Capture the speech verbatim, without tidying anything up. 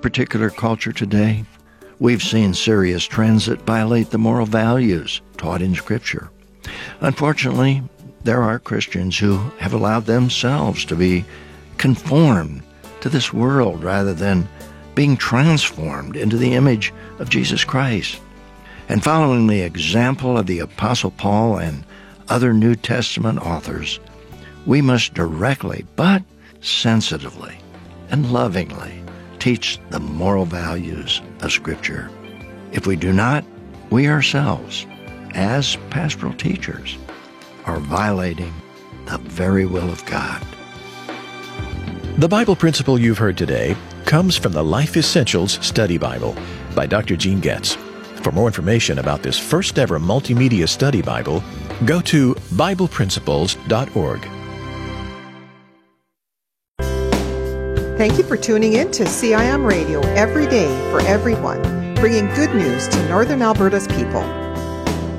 particular culture today, we've seen serious trends that violate the moral values taught in Scripture. Unfortunately, there are Christians who have allowed themselves to be conformed to this world rather than being transformed into the image of Jesus Christ. And following the example of the Apostle Paul and other New Testament authors, we must directly but sensitively and lovingly teach the moral values of Scripture. If we do not, we ourselves, as pastoral teachers, are violating the very will of God. The Bible principle you've heard today comes from the Life Essentials Study Bible by Doctor Gene Getz. For more information about this first ever multimedia study Bible, go to Bible Principles dot org. Thank you for tuning in to C I M Radio every day for everyone, bringing good news to Northern Alberta's people.